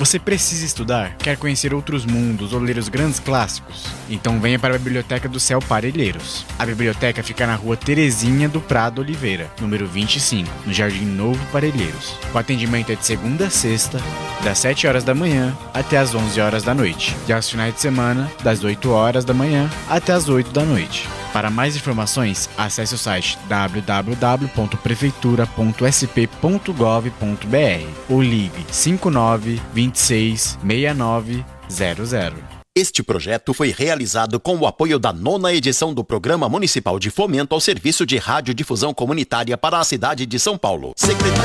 Você precisa estudar? Quer conhecer outros mundos ou ler os grandes clássicos? Então venha para a Biblioteca do Céu Parelheiros. A biblioteca fica na rua Terezinha do Prado Oliveira, número 25, no Jardim Novo Parelheiros. O atendimento é de segunda a sexta, das 7 horas da manhã até as 11 horas da noite. E aos finais de semana, das 8 horas da manhã até as 8 da noite. Para mais informações, acesse o site www.prefeitura.sp.gov.br ou ligue 59 26 69 00. Este projeto foi realizado com o apoio da 9ª edição do Programa Municipal de Fomento ao Serviço de Radiodifusão Comunitária para a cidade de São Paulo.